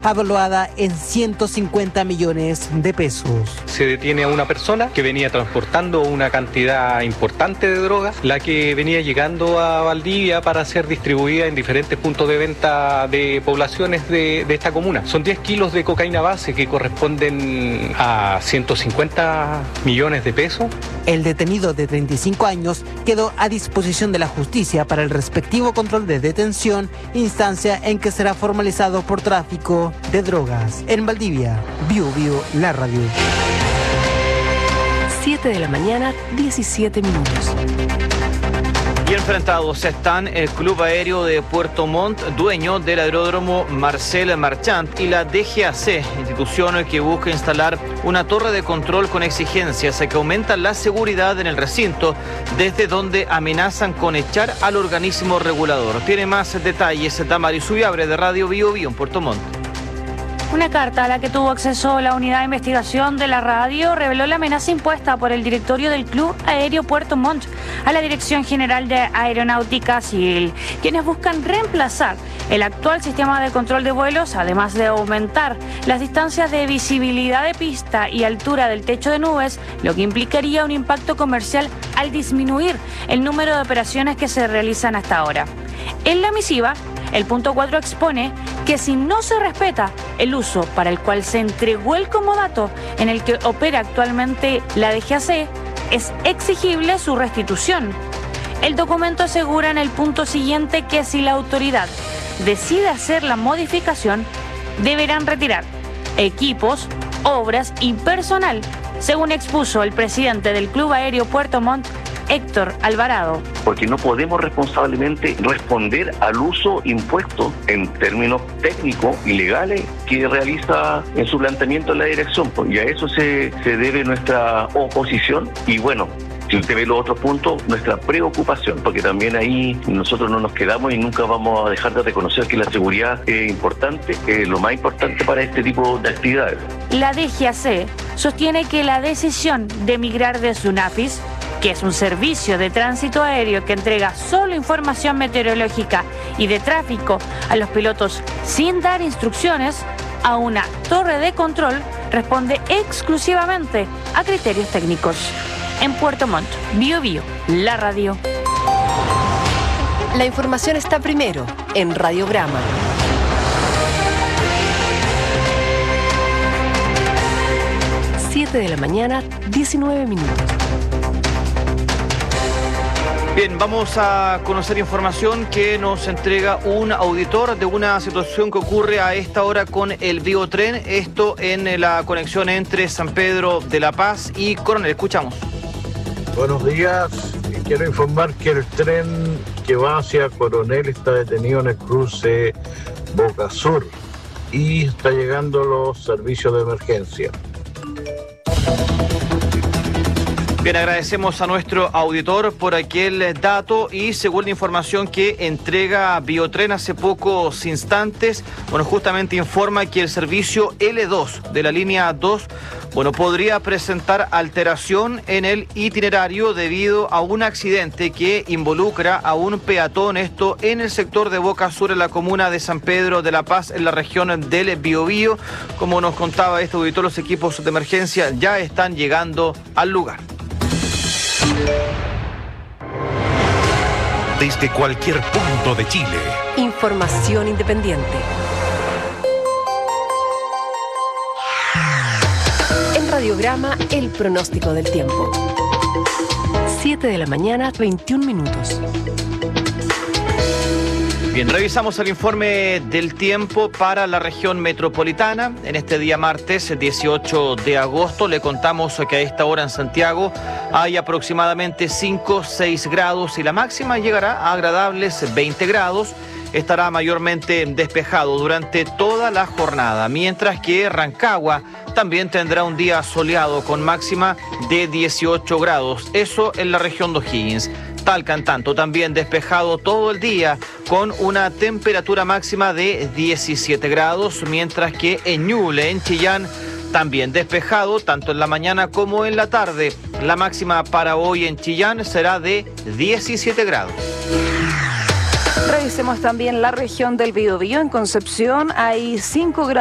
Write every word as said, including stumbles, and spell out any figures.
evaluada en ciento cincuenta millones de pesos. Se detiene a una persona que venía transportando una cantidad importante de drogas, la que venía llegando a Valdivia para ser distribuida en diferentes puntos de venta de poblaciones de, de esta comuna. Son diez kilos de cocaína base que corresponden a ciento cincuenta millones de pesos. El detenido de treinta y cinco años quedó a disposición de la justicia para el respectivo control de detención, instancia en que será formalizado por tráfico de drogas. En Valdivia, Bio Bio, la radio. siete de la mañana, diecisiete minutos. Y enfrentados están el Club Aéreo de Puerto Montt, dueño del aeródromo Marcel Marchand, y la D G A C, institución que busca instalar una torre de control con exigencias que aumentan la seguridad en el recinto, desde donde amenazan con echar al organismo regulador. Tiene más detalles Damaris Ubiabre de Radio Bio Bio en Puerto Montt. Una carta a la que tuvo acceso la unidad de investigación de la radio reveló la amenaza impuesta por el directorio del Club Aéreo Puerto Montt a la Dirección General de Aeronáutica Civil, quienes buscan reemplazar el actual sistema de control de vuelos, además de aumentar las distancias de visibilidad de pista y altura del techo de nubes, lo que implicaría un impacto comercial al disminuir el número de operaciones que se realizan hasta ahora. En la misiva, el punto cuatro expone que si no se respeta el uso para el cual se entregó el comodato en el que opera actualmente la D G A C, es exigible su restitución. El documento asegura en el punto siguiente que si la autoridad decide hacer la modificación, deberán retirar equipos, obras y personal, según expuso el presidente del Club Aéreo Puerto Montt, Héctor Alvarado. Porque no podemos responsablemente responder al uso impuesto en términos técnicos y legales que realiza en su planteamiento la dirección, y a eso se, se debe nuestra oposición. Y bueno, si usted ve los otros puntos, nuestra preocupación, porque también ahí nosotros no nos quedamos y nunca vamos a dejar de reconocer que la seguridad es importante, es lo más importante para este tipo de actividades. La D G A C sostiene que la decisión de migrar de SUNAFIS, que es un servicio de tránsito aéreo que entrega solo información meteorológica y de tráfico a los pilotos sin dar instrucciones, a una torre de control, responde exclusivamente a criterios técnicos. En Puerto Montt, Bio Bio, la radio. La información está primero en Radiograma. siete de la mañana, diecinueve minutos. Bien, vamos a conocer información que nos entrega un auditor de una situación que ocurre a esta hora con el Biotren, esto en la conexión entre San Pedro de la Paz y Coronel. Escuchamos. Buenos días, quiero informar que el tren que va hacia Coronel está detenido en el cruce Boca Sur y está llegando los servicios de emergencia. Bien, agradecemos a nuestro auditor por aquel dato y según la información que entrega Biotren hace pocos instantes, bueno, justamente informa que el servicio L dos de la línea dos, bueno, podría presentar alteración en el itinerario debido a un accidente que involucra a un peatón, esto en el sector de Boca Sur, en la comuna de San Pedro de la Paz, en la región del Biobío. Como nos contaba este auditor, los equipos de emergencia ya están llegando al lugar. Desde cualquier punto de Chile. Información independiente. En Radiograma, el pronóstico del tiempo. siete de la mañana, veintiún minutos. Bien, revisamos el informe del tiempo para la región metropolitana. En este día martes dieciocho de agosto le contamos que a esta hora en Santiago hay aproximadamente cinco a seis grados y la máxima llegará a agradables veinte grados. Estará mayormente despejado durante toda la jornada, mientras que Rancagua también tendrá un día soleado con máxima de dieciocho grados, eso en la región de O'Higgins. Talca, en tanto, también despejado todo el día con una temperatura máxima de diecisiete grados, mientras que en Ñuble, en Chillán, también despejado tanto en la mañana como en la tarde. La máxima para hoy en Chillán será de diecisiete grados. Revisemos también la región del Biobío. En Concepción hay cinco grados.